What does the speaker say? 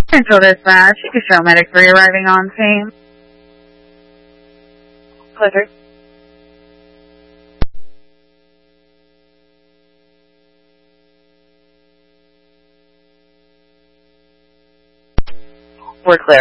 Central Dispatch, you can show Medic 3 arriving on scene. Pleasure. We're clear.